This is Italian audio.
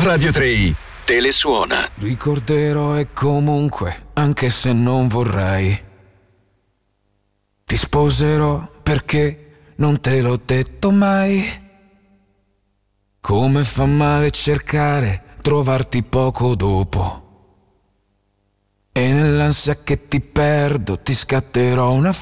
Radio 3 te le suona. Ricorderò e comunque, anche se non vorrei, ti sposerò perché non te l'ho detto mai. Come fa male cercare, trovarti poco dopo. E nell'ansia che ti perdo ti scatterò una